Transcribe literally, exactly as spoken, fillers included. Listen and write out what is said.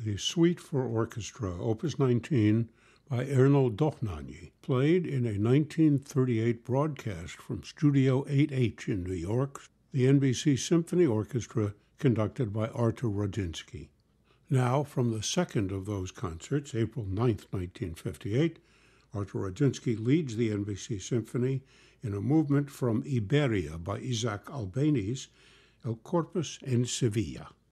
the Suite for Orchestra, Opus nineteen, by Erno Dohnanyi, played in a nineteen thirty-eight broadcast from Studio eight H in New York, the N B C Symphony Orchestra, conducted by Artur Radzinsky. Now, from the second of those concerts, April ninth, nineteen fifty-eight, Artur Radzinsky leads the N B C Symphony in a movement from Iberia by Isaac Albéniz, El Corpus en Sevilla.